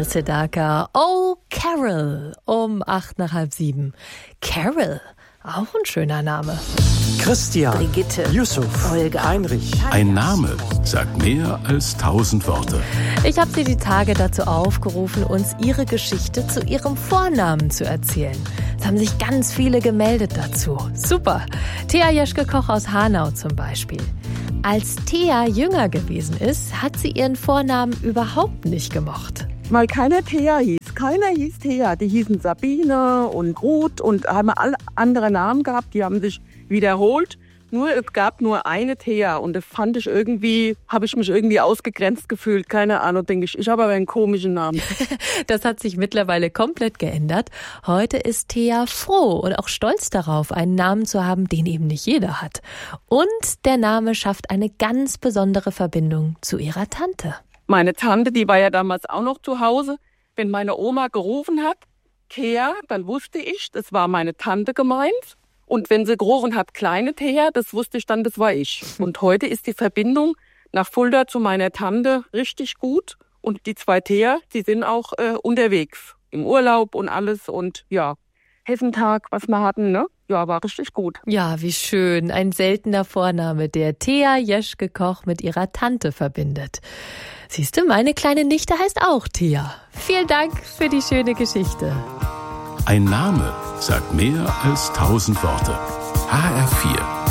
Sedaka. Oh, Carol, um 6:08. Carol, auch ein schöner Name. Christian, Brigitte, Yusuf, Olga, Heinrich. Ein Name sagt mehr als 1000 Worte. Ich habe Sie die Tage dazu aufgerufen, uns Ihre Geschichte zu Ihrem Vornamen zu erzählen. Es haben sich ganz viele gemeldet dazu. Super. Thea Jeschke-Koch aus Hanau zum Beispiel. Als Thea jünger gewesen ist, hat sie ihren Vornamen überhaupt nicht gemocht. Weil keiner Thea hieß. Keiner hieß Thea. Die hießen Sabine und Ruth und haben alle andere Namen gehabt. Die haben sich wiederholt. Nur es gab nur eine Thea und das fand ich irgendwie, habe ich mich irgendwie ausgegrenzt gefühlt. Keine Ahnung, denke ich. Ich habe aber einen komischen Namen. Das hat sich mittlerweile komplett geändert. Heute ist Thea froh und auch stolz darauf, einen Namen zu haben, den eben nicht jeder hat. Und der Name schafft eine ganz besondere Verbindung zu ihrer Tante. Meine Tante, die war ja damals auch noch zu Hause. Wenn meine Oma gerufen hat, Thea, dann wusste ich, das war meine Tante gemeint. Und wenn sie gerufen hat, kleine Thea, das wusste ich dann, das war ich. Und heute ist die Verbindung nach Fulda zu meiner Tante richtig gut. Und die zwei Thea, die sind auch unterwegs im Urlaub und alles. Und ja, Hessentag, was wir hatten, ne? Ja, war richtig gut. Ja, wie schön. Ein seltener Vorname, der Thea Jeschke-Koch mit ihrer Tante verbindet. Siehst du, meine kleine Nichte heißt auch Thea. Vielen Dank für die schöne Geschichte. Ein Name sagt mehr als 1000 Worte. HR4